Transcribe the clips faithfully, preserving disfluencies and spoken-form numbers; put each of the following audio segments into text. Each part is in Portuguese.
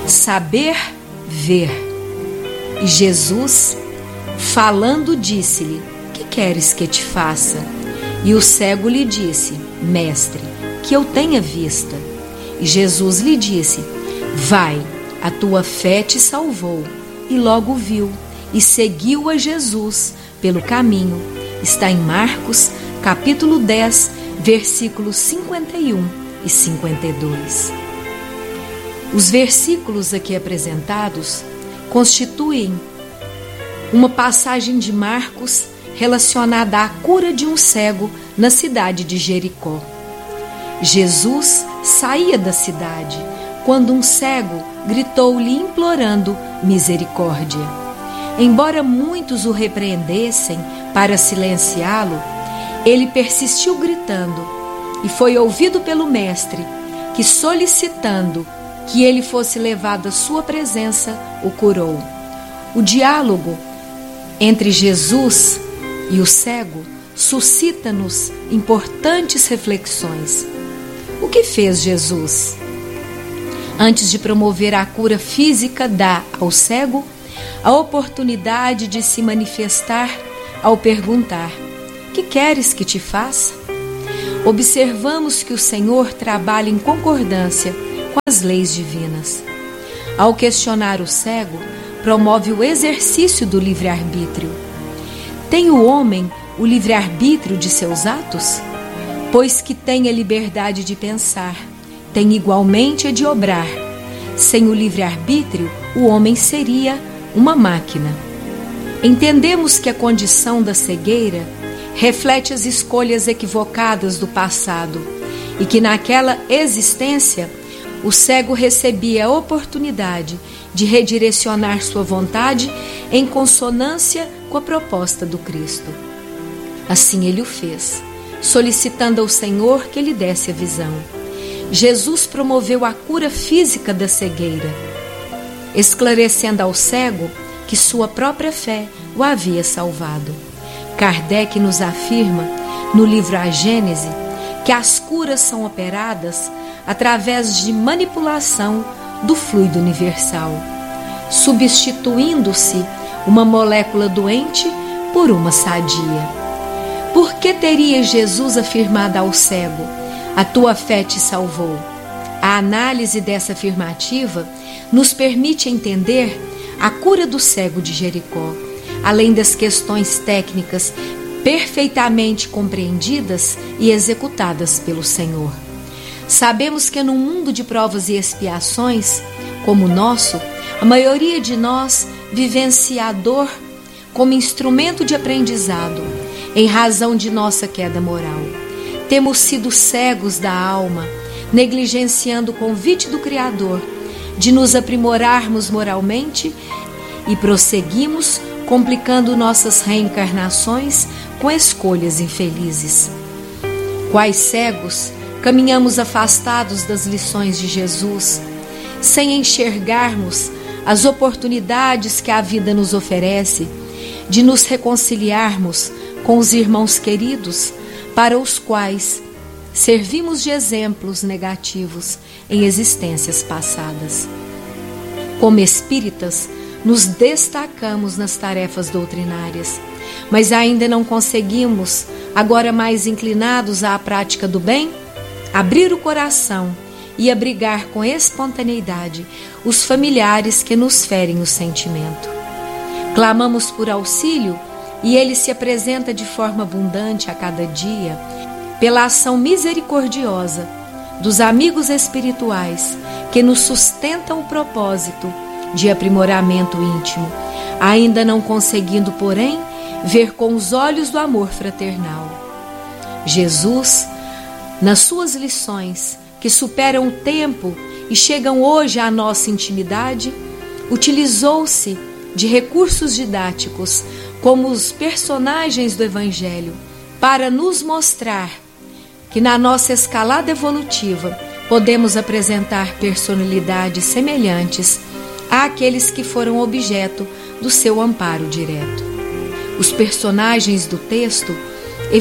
saber ver. E Jesus, falando, disse-lhe: que queres que te faça? E o cego lhe disse: Mestre, que eu tenha vista. E Jesus lhe disse: vai, a tua fé te salvou. E logo viu e seguiu a Jesus pelo caminho. Está em Marcos, capítulo dez, versículos cinquenta e um e cinquenta e dois. Os versículos aqui apresentados constituem uma passagem de Marcos relacionada à cura de um cego na cidade de Jericó. Jesus saía da cidade quando um cego gritou-lhe implorando misericórdia. Embora muitos o repreendessem para silenciá-lo, ele persistiu gritando e foi ouvido pelo mestre, que, solicitando que ele fosse levado à sua presença, o curou. O diálogo entre Jesus e o cego suscita-nos importantes reflexões. O que fez Jesus? Antes de promover a cura física, dá ao cego a oportunidade de se manifestar ao perguntar: que queres que te faça? Observamos que o Senhor trabalha em concordância com as leis divinas. Ao questionar o cego, promove o exercício do livre-arbítrio. Tem o homem o livre-arbítrio de seus atos? Pois que tem a liberdade de pensar, tem igualmente a de obrar. Sem o livre-arbítrio, o homem seria uma máquina. Entendemos que a condição da cegueira reflete as escolhas equivocadas do passado e que naquela existência o cego recebia a oportunidade de redirecionar sua vontade em consonância com a proposta do Cristo. Assim ele o fez, solicitando ao Senhor que lhe desse a visão. Jesus promoveu a cura física da cegueira, esclarecendo ao cego que sua própria fé o havia salvado. Kardec nos afirma, no livro A Gênese, que as curas são operadas através de manipulação do fluido universal, substituindo-se uma molécula doente por uma sadia. Por que teria Jesus afirmado ao cego: a tua fé te salvou? A análise dessa afirmativa nos permite entender a cura do cego de Jericó, além das questões técnicas perfeitamente compreendidas e executadas pelo Senhor. Sabemos que num mundo de provas e expiações, como o nosso, a maioria de nós vivencia a dor como instrumento de aprendizado, em razão de nossa queda moral. Temos sido cegos da alma, negligenciando o convite do Criador de nos aprimorarmos moralmente e prosseguimos complicando nossas reencarnações com escolhas infelizes. Quais cegos caminhamos afastados das lições de Jesus, sem enxergarmos as oportunidades que a vida nos oferece de nos reconciliarmos com os irmãos queridos para os quais servimos de exemplos negativos em existências passadas. Como espíritas, nos destacamos nas tarefas doutrinárias, mas ainda não conseguimos, agora mais inclinados à prática do bem, abrir o coração e abrigar com espontaneidade os familiares que nos ferem o sentimento. Clamamos por auxílio e ele se apresenta de forma abundante a cada dia, pela ação misericordiosa dos amigos espirituais que nos sustentam o propósito de aprimoramento íntimo, ainda não conseguindo, porém, ver com os olhos do amor fraternal. Jesus, nas suas lições, que superam o tempo e chegam hoje à nossa intimidade, utilizou-se de recursos didáticos como os personagens do Evangelho para nos mostrar que na nossa escalada evolutiva podemos apresentar personalidades semelhantes àqueles que foram objeto do seu amparo direto. Os personagens do texto,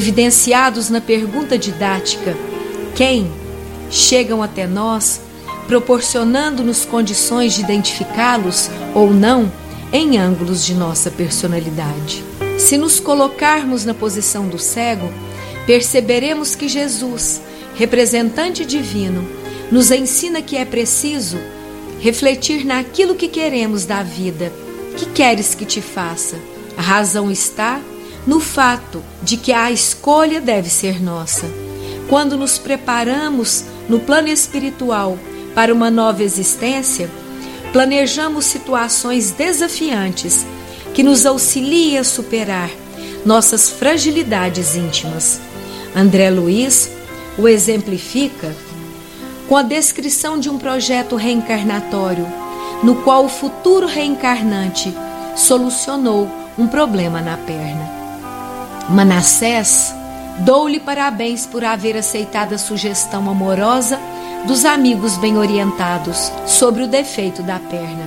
evidenciados na pergunta didática "Quem?", chegam até nós proporcionando-nos condições de identificá-los ou não em ângulos de nossa personalidade. Se nos colocarmos na posição do cego, perceberemos que Jesus, representante divino, nos ensina que é preciso refletir naquilo que queremos da vida. Que queres que te faça? A razão está no fato de que a escolha deve ser nossa. Quando nos preparamos no plano espiritual para uma nova existência, planejamos situações desafiantes que nos auxiliem a superar nossas fragilidades íntimas. André Luiz o exemplifica com a descrição de um projeto reencarnatório, no qual o futuro reencarnante solucionou um problema na perna. Manassés dou-lhe parabéns por haver aceitado a sugestão amorosa dos amigos bem orientados sobre o defeito da perna.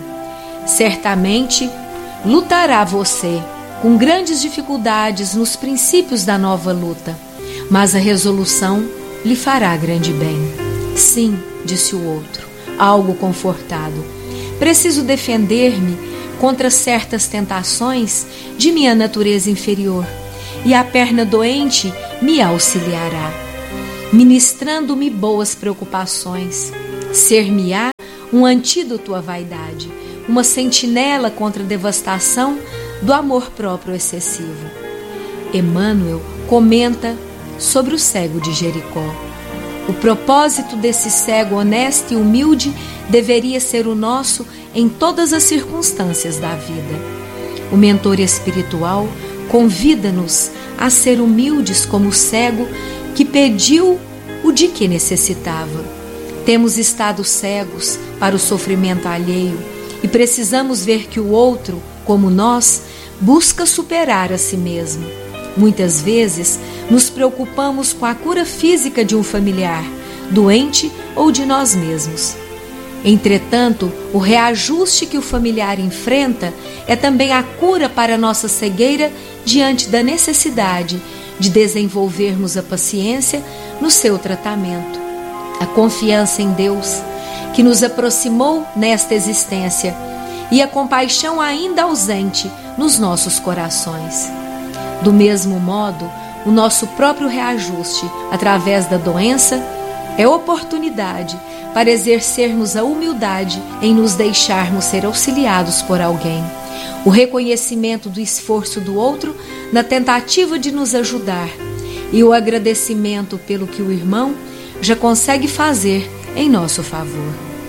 Certamente lutará você com grandes dificuldades nos princípios da nova luta, mas a resolução lhe fará grande bem. Sim, disse o outro, algo confortado. Preciso defender-me contra certas tentações de minha natureza inferior, e a perna doente me auxiliará, ministrando-me boas preocupações. Ser-me-á um antídoto à vaidade, uma sentinela contra a devastação do amor próprio excessivo. Emmanuel comenta sobre o cego de Jericó. O propósito desse cego honesto e humilde deveria ser o nosso em todas as circunstâncias da vida. O mentor espiritual convida-nos a ser humildes como o cego que pediu o de que necessitava. Temos estado cegos para o sofrimento alheio e precisamos ver que o outro, como nós, busca superar a si mesmo. Muitas vezes nos preocupamos com a cura física de um familiar, doente ou de nós mesmos. Entretanto, o reajuste que o familiar enfrenta é também a cura para nossa cegueira diante da necessidade de desenvolvermos a paciência no seu tratamento. A confiança em Deus, que nos aproximou nesta existência, e a compaixão ainda ausente nos nossos corações. Do mesmo modo, o nosso próprio reajuste, através da doença, é oportunidade para exercermos a humildade em nos deixarmos ser auxiliados por alguém. O reconhecimento do esforço do outro na tentativa de nos ajudar e o agradecimento pelo que o irmão já consegue fazer em nosso favor.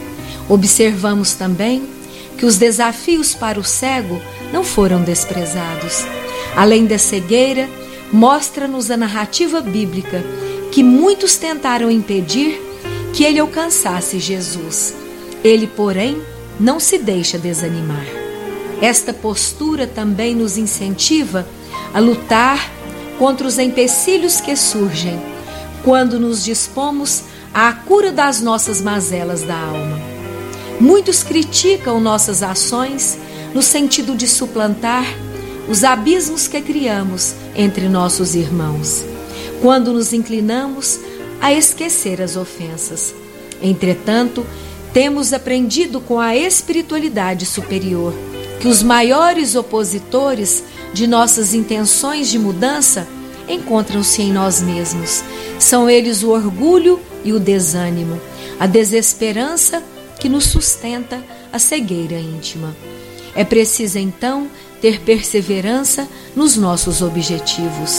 Observamos também que os desafios para o cego não foram desprezados. Além da cegueira, mostra-nos a narrativa bíblica que muitos tentaram impedir que ele alcançasse Jesus. Ele, porém, não se deixa desanimar. Esta postura também nos incentiva a lutar contra os empecilhos que surgem quando nos dispomos à cura das nossas mazelas da alma. Muitos criticam nossas ações no sentido de suplantar os abismos que criamos entre nossos irmãos, quando nos inclinamos a esquecer as ofensas. Entretanto, temos aprendido com a espiritualidade superior que os maiores opositores de nossas intenções de mudança encontram-se em nós mesmos. São eles o orgulho e o desânimo, a desesperança que nos sustenta a cegueira íntima. É preciso, então, ter perseverança nos nossos objetivos.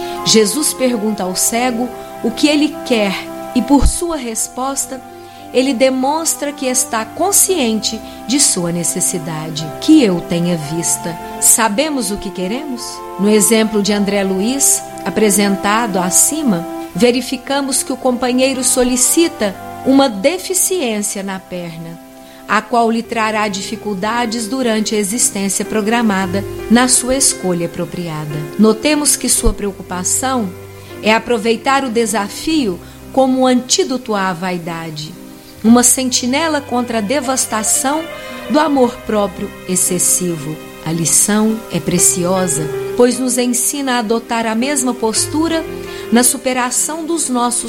Jesus pergunta ao cego o que ele quer e, por sua resposta, ele demonstra que está consciente de sua necessidade. Que eu tenha vista. Sabemos o que queremos? No exemplo de André Luiz, apresentado acima, verificamos que o companheiro solicita uma deficiência na perna, a qual lhe trará dificuldades durante a existência programada na sua escolha apropriada. Notemos que sua preocupação é aproveitar o desafio como um antídoto à vaidade, uma sentinela contra a devastação do amor próprio excessivo. A lição é preciosa, pois nos ensina a adotar a mesma postura na superação dos nossos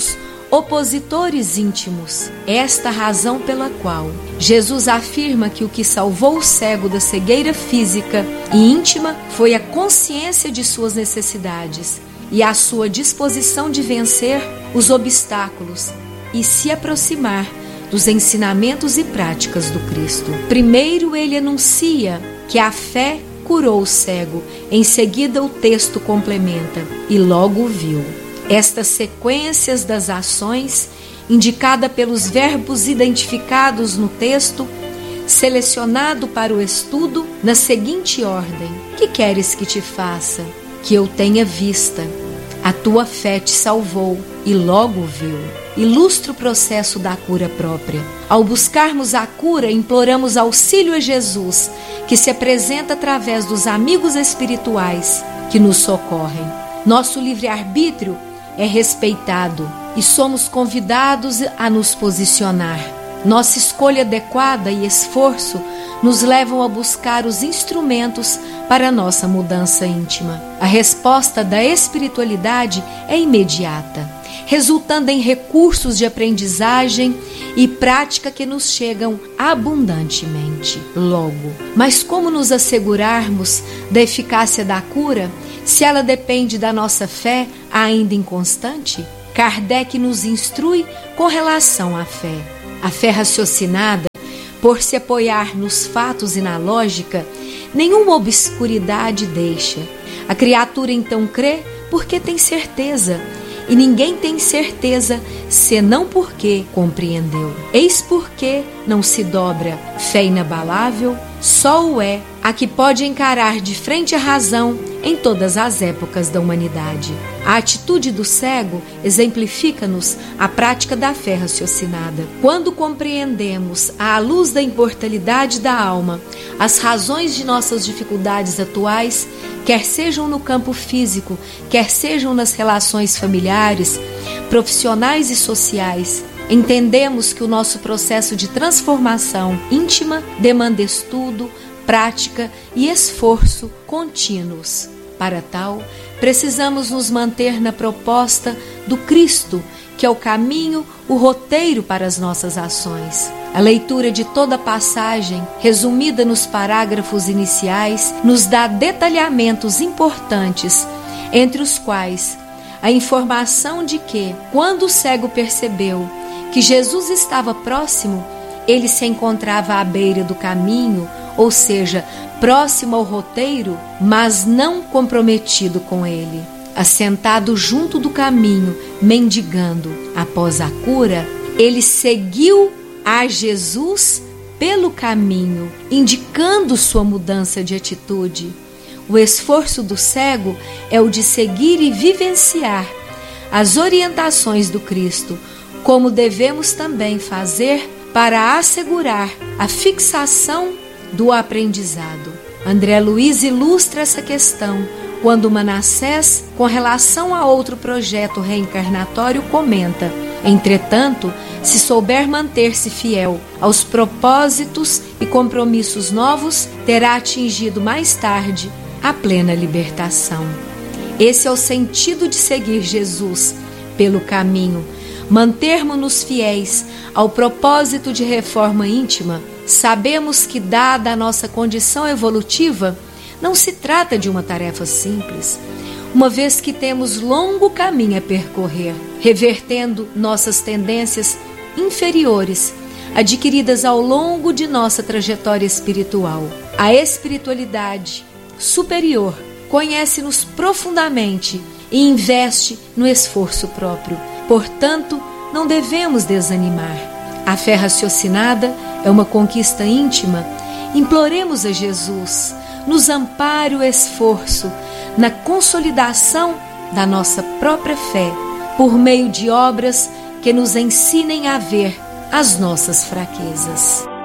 opositores íntimos. Esta razão pela qual Jesus afirma que o que salvou o cego da cegueira física e íntima foi a consciência de suas necessidades e a sua disposição de vencer os obstáculos e se aproximar dos ensinamentos e práticas do Cristo. Primeiro ele anuncia que a fé curou o cego, em seguida o texto complementa: e logo o viu. Estas sequências das ações, indicada pelos verbos identificados no texto, selecionado para o estudo na seguinte ordem: que queres que te faça? Que eu tenha vista. A tua fé te salvou, e logo viu. Ilustra o processo da cura própria. Ao buscarmos a cura, imploramos auxílio a Jesus, que se apresenta através dos amigos espirituais que nos socorrem. Nosso livre-arbítrio é respeitado e somos convidados a nos posicionar. Nossa escolha adequada e esforço nos levam a buscar os instrumentos para a nossa mudança íntima. A resposta da espiritualidade é imediata, resultando em recursos de aprendizagem e prática que nos chegam abundantemente, logo. Mas como nos assegurarmos da eficácia da cura se ela depende da nossa fé ainda inconstante? Kardec nos instrui com relação à fé. A fé raciocinada, por se apoiar nos fatos e na lógica, nenhuma obscuridade deixa. A criatura então crê porque tem certeza, e ninguém tem certeza senão porque compreendeu. Eis porque não se dobra fé inabalável, só o é a que pode encarar de frente a razão em todas as épocas da humanidade. A atitude do cego exemplifica-nos a prática da fé raciocinada. Quando compreendemos, à luz da imortalidade da alma, as razões de nossas dificuldades atuais, quer sejam no campo físico, quer sejam nas relações familiares, profissionais e sociais, entendemos que o nosso processo de transformação íntima demanda estudo, prática e esforço contínuos. Para tal, precisamos nos manter na proposta do Cristo, que é o caminho, o roteiro para as nossas ações. A leitura de toda a passagem, resumida nos parágrafos iniciais, nos dá detalhamentos importantes, entre os quais a informação de que, quando o cego percebeu que Jesus estava próximo, ele se encontrava à beira do caminho, ou seja, próximo ao roteiro, mas não comprometido com ele. Assentado junto do caminho, mendigando. Após a cura, ele seguiu a Jesus pelo caminho, indicando sua mudança de atitude. O esforço do cego é o de seguir e vivenciar as orientações do Cristo, como devemos também fazer para assegurar a fixação do aprendizado. André Luiz ilustra essa questão quando Manassés, com relação a outro projeto reencarnatório, comenta: entretanto, se souber manter-se fiel aos propósitos e compromissos novos, terá atingido mais tarde a plena libertação. Esse é o sentido de seguir Jesus pelo caminho, mantermos-nos fiéis ao propósito de reforma íntima. Sabemos que, dada a nossa condição evolutiva, não se trata de uma tarefa simples, uma vez que temos longo caminho a percorrer, revertendo nossas tendências inferiores, adquiridas ao longo de nossa trajetória espiritual. A espiritualidade superior conhece-nos profundamente e investe no esforço próprio. Portanto, não devemos desanimar. A fé raciocinada é uma conquista íntima. Imploremos a Jesus, nos ampare o esforço na consolidação da nossa própria fé, por meio de obras que nos ensinem a ver as nossas fraquezas.